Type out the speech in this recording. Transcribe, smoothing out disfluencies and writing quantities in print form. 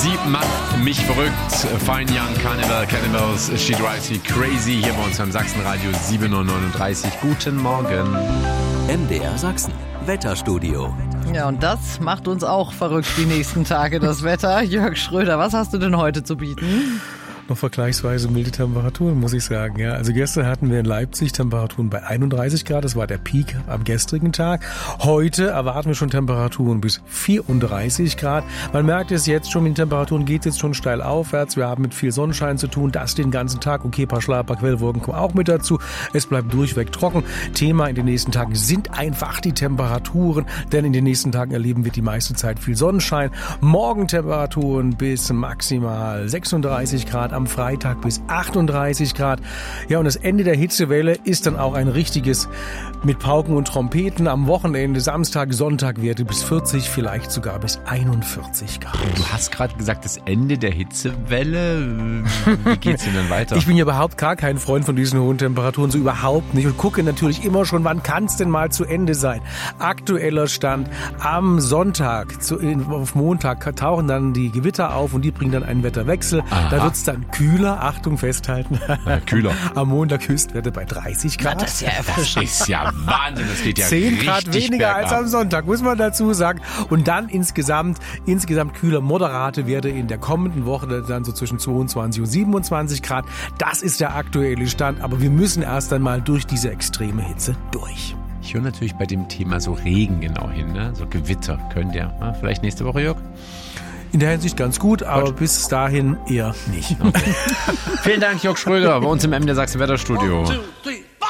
Sie macht mich verrückt. Fine Young Carnival, Cannibals, She Drives Me Crazy. Hier bei uns beim Sachsenradio 7:39 Uhr. Guten Morgen. MDR Sachsen, Wetterstudio. Ja, und das macht uns auch verrückt die nächsten Tage, das Wetter. Jörg Schröder, was hast du denn heute zu bieten? Noch vergleichsweise milde Temperaturen, muss ich sagen. Ja, also gestern hatten wir in Leipzig Temperaturen bei 31 Grad. Das war der Peak am gestrigen Tag. Heute erwarten wir schon Temperaturen bis 34 Grad. Man merkt es jetzt schon, mit den Temperaturen geht es jetzt schon steil aufwärts. Wir haben mit viel Sonnenschein zu tun. Das den ganzen Tag. Okay, ein paar Quellwolken kommen auch mit dazu. Es bleibt durchweg trocken. Thema in den nächsten Tagen sind einfach die Temperaturen. Denn in den nächsten Tagen erleben wir die meiste Zeit viel Sonnenschein. Morgen Temperaturen bis maximal 36 Grad. Am Freitag bis 38 Grad. Ja, und das Ende der Hitzewelle ist dann auch ein richtiges mit Pauken und Trompeten. Am Wochenende, Samstag, Sonntag Werte bis 40, vielleicht sogar bis 41 Grad. Du hast gerade gesagt, das Ende der Hitzewelle. Wie geht's denn dann weiter? Ich bin ja überhaupt gar kein Freund von diesen hohen Temperaturen, so überhaupt nicht. Und gucke natürlich immer schon, wann kann es denn mal zu Ende sein. Aktueller Stand, am Sonntag, auf Montag tauchen dann die Gewitter auf und die bringen dann einen Wetterwechsel. Aha. Da wird es dann kühler, Achtung, festhalten. Ja, kühler. Am Montag Höchstwerte bei 30 Grad. Das ist ja erfrischend. Das ist ja Wahnsinn, das geht ja 10 Grad weniger bergab. als am Sonntag, muss man dazu sagen. Und dann insgesamt kühler, moderate Werte in der kommenden Woche, dann so zwischen 22 und 27 Grad. Das ist der aktuelle Stand, aber wir müssen erst einmal durch diese extreme Hitze durch. Ich höre natürlich bei dem Thema so Regen genau hin, ne? So Gewitter könnt ihr. Vielleicht nächste Woche, Jörg? In der Hinsicht ganz gut, aber bis dahin eher nicht. Okay. Vielen Dank, Jörg Schröder, bei uns im MDR Sachsen Wetterstudio. 1, 2, 3.